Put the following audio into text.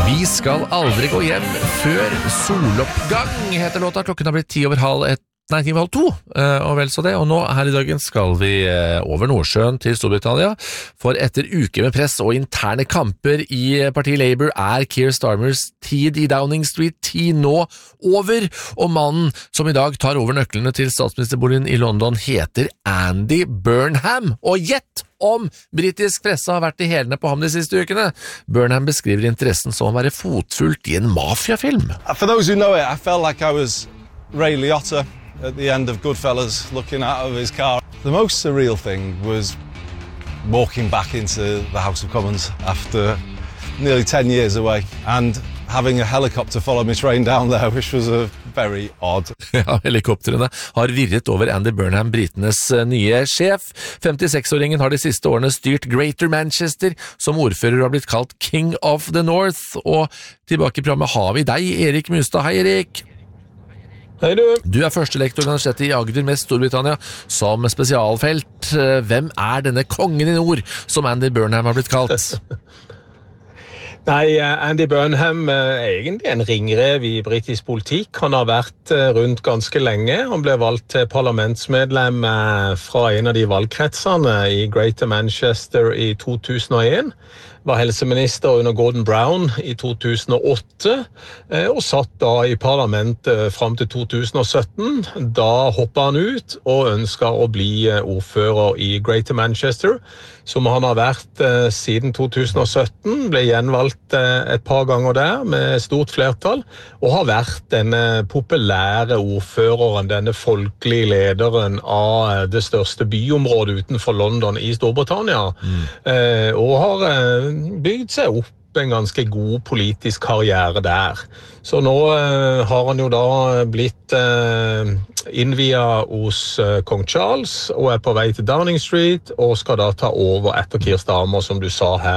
Vi skal aldri gå hjem før soloppgang, heter låta. Klokken har blitt 10:30, nei, 10:30, og vel så det. Og nå her i dagen skal vi over Nordsjøen til Storbritannia, for etter uker med press og interne kamper i partiet Labour Keir Starmers tid i Downing Street 10 nå over, og mannen som i dag tar over nøklene til statsministerboligen i London heter Andy Burnham. Og gjett om britisk presse har vært i hælene på ham de siste ukene. Burnham beskriver interessen som å være fotfulgt i en mafiafilm. For those who know it, I felt like I was Ray Liotta at the end of Goodfellas looking out of his car. The most surreal thing was walking back into the House of Commons after nearly 10 years away and having a helicopter follow me train down there, which was very odd. Ja, helikopterene har virret over Andy Burnham, britenes nye sjef. 56-åringen har de siste årene styrt Greater Manchester, som ordfører har blitt kalt King of the North. Og tilbake i programmet har vi deg, Erik Mustad. Hei, Erik! Hei du! Du førstelektor ved Universitetet i Agder med Storbritannia som spesialfelt. Hvem denne kongen i nord, som Andy Burnham har blitt kalt? Nei, Andy Burnham egentlig en ringrev i britisk politikk. Han har vært rundt ganske lenge. Han ble valgt til parlamentsmedlem fra en av de valgkretsene i Greater Manchester i 2001. Var helseminister under Gordon Brown i 2008, og satt da i parlamentet frem til 2017. Da hoppet han ut og ønsket å bli ordfører i Greater Manchester, som han har vært siden 2017, ble gjenvalgt et par ganger der med stort flertall, og har vært denne populære ordføreren, denne folkelige lederen av det største byområdet utenfor London i Storbritannia, og har bygd seg opp en ganske god politisk karriere der. Så nå har han jo da blitt innviet hos kong Charles og på vei til Downing Street og skal da ta over etter Keir Starmer, som du sa her.